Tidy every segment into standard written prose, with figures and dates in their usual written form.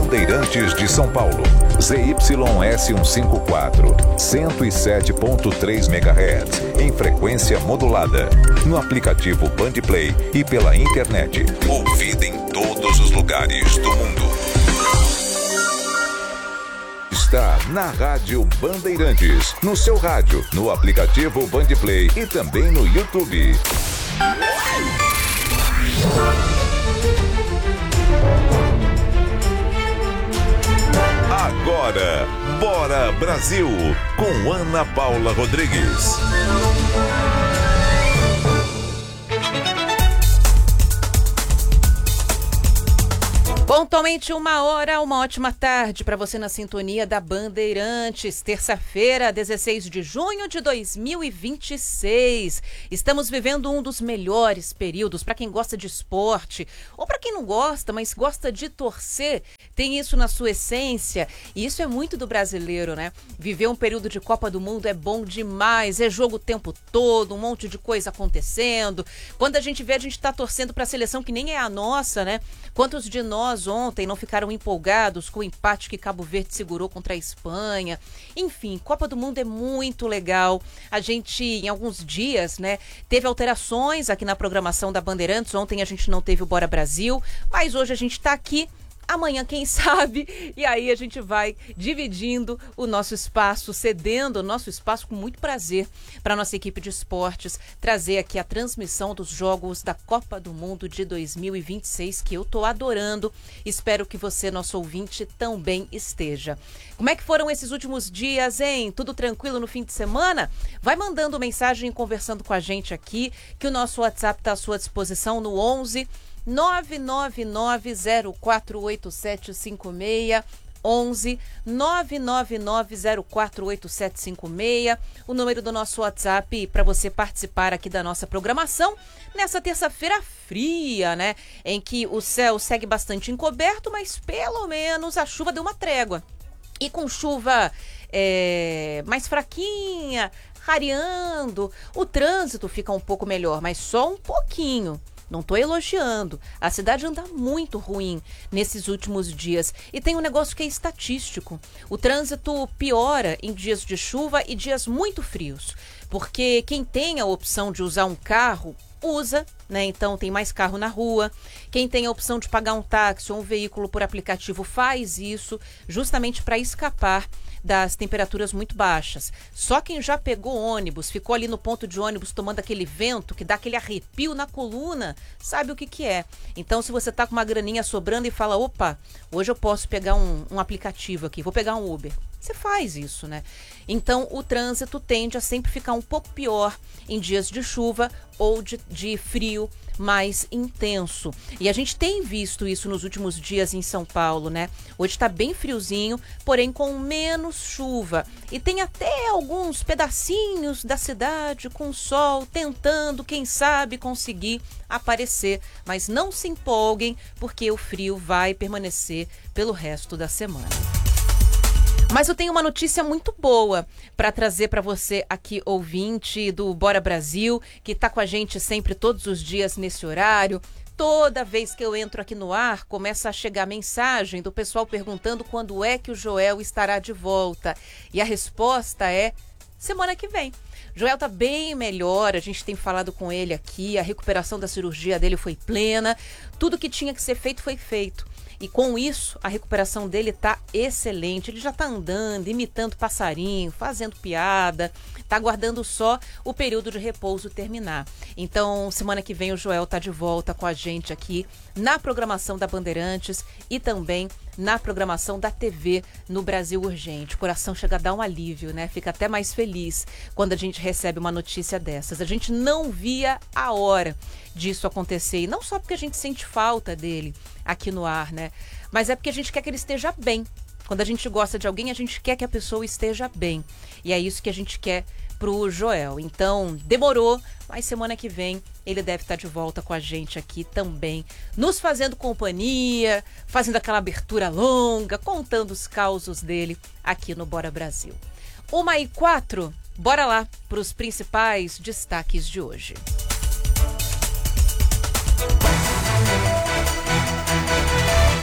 Bandeirantes de São Paulo. ZYS154, 107.3 MHz, em frequência modulada. No aplicativo Bandplay e pela internet. Ouvida em todos os lugares do mundo. Está na Rádio Bandeirantes, no seu rádio, no aplicativo Bandplay e também no YouTube. Agora, Bora Brasil, com Ana Paula Rodrigues. Pontualmente 1h, uma ótima tarde para você na sintonia da Bandeirantes. Terça-feira, 16 de junho de 2026. Estamos vivendo um dos melhores períodos para quem gosta de esporte, ou para quem não gosta, mas gosta de torcer. Tem isso na sua essência, e isso é muito do brasileiro, né? Viver um período de Copa do Mundo é bom demais, é jogo o tempo todo, um monte de coisa acontecendo. Quando a gente vê, a gente tá torcendo para a seleção que nem é a nossa, né? Quantos de nós ontem não ficaram empolgados com o empate que Cabo Verde segurou contra a Espanha? Enfim, Copa do Mundo é muito legal. A gente, em alguns dias, né, teve alterações aqui na programação da Bandeirantes. Ontem a gente não teve o Bora Brasil, mas hoje a gente tá aqui. Amanhã, quem sabe, e aí a gente vai dividindo o nosso espaço, cedendo o nosso espaço com muito prazer para a nossa equipe de esportes, trazer aqui a transmissão dos jogos da Copa do Mundo de 2026, que eu tô adorando. Espero que você, nosso ouvinte, também esteja. Como é que foram esses últimos dias, hein? Tudo tranquilo no fim de semana? Vai mandando mensagem e conversando com a gente aqui, que o nosso WhatsApp está à sua disposição no 11 999048756, 11 999048756, o número do nosso WhatsApp para você participar aqui da nossa programação nessa terça-feira fria, né? Em que o céu segue bastante encoberto, mas pelo menos a chuva deu uma trégua. E com chuva mais fraquinha, rareando, o trânsito fica um pouco melhor, mas só um pouquinho. Não estou elogiando. A cidade anda muito ruim nesses últimos dias. E tem um negócio que é estatístico. O trânsito piora em dias de chuva e dias muito frios. Porque quem tem a opção de usar um carro, usa, né? Então tem mais carro na rua. Quem tem a opção de pagar um táxi ou um veículo por aplicativo faz isso, justamente para escapar das temperaturas muito baixas. Só quem já pegou ônibus, ficou ali no ponto de ônibus tomando aquele vento que dá aquele arrepio na coluna, sabe o que é. Então, se você tá com uma graninha sobrando e fala, opa, hoje eu posso pegar um aplicativo aqui, vou pegar um Uber. Você faz isso, né? Então, o trânsito tende a sempre ficar um pouco pior em dias de chuva ou de frio mais intenso. E a gente tem visto isso nos últimos dias em São Paulo, né? Hoje está bem friozinho, porém com menos chuva. E tem até alguns pedacinhos da cidade com sol tentando, quem sabe, conseguir aparecer. Mas não se empolguem, porque o frio vai permanecer pelo resto da semana. Mas eu tenho uma notícia muito boa para trazer para você aqui, ouvinte do Bora Brasil, que está com a gente sempre todos os dias nesse horário. Toda vez que eu entro aqui no ar, começa a chegar mensagem do pessoal perguntando quando é que o Joel estará de volta. E a resposta é semana que vem. Joel tá bem melhor, a gente tem falado com ele aqui, a recuperação da cirurgia dele foi plena, tudo que tinha que ser feito foi feito. E com isso, a recuperação dele tá excelente. Ele já tá andando, imitando passarinho, fazendo piada, tá aguardando só o período de repouso terminar. Então, semana que vem o Joel tá de volta com a gente aqui na programação da Bandeirantes e também na programação da TV no Brasil Urgente. O coração chega a dar um alívio, né? Fica até mais feliz quando a gente recebe uma notícia dessas. A gente não via a hora disso acontecer. E não só porque a gente sente falta dele aqui no ar, né? Mas é porque a gente quer que ele esteja bem. Quando a gente gosta de alguém, a gente quer que a pessoa esteja bem. E é isso que a gente quer pro Joel. Então, demorou, mas semana que vem ele deve estar de volta com a gente aqui também, nos fazendo companhia, fazendo aquela abertura longa, contando os causos dele aqui no Bora Brasil. 1h04, bora lá para os principais destaques de hoje.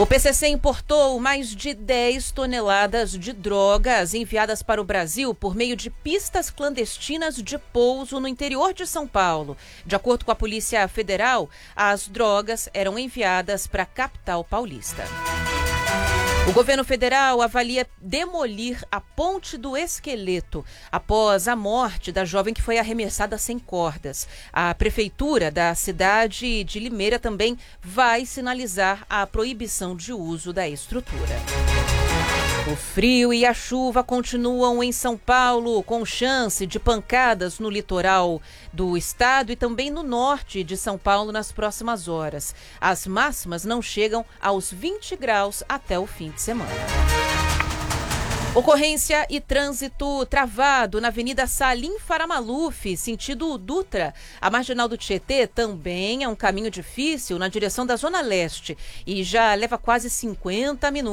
O PCC importou mais de 10 toneladas de drogas enviadas para o Brasil por meio de pistas clandestinas de pouso no interior de São Paulo. De acordo com a Polícia Federal, as drogas eram enviadas para a capital paulista. O governo federal avalia demolir a Ponte do Esqueleto após a morte da jovem que foi arremessada sem cordas. A prefeitura da cidade de Limeira também vai sinalizar a proibição de uso da estrutura. O frio e a chuva continuam em São Paulo, com chance de pancadas no litoral do estado e também no norte de São Paulo nas próximas horas. As máximas não chegam aos 20 graus até o fim de semana. Ocorrência e trânsito travado na Avenida Salim Faramaluf, sentido Dutra. A Marginal do Tietê também é um caminho difícil na direção da Zona Leste e já leva quase 50 minutos.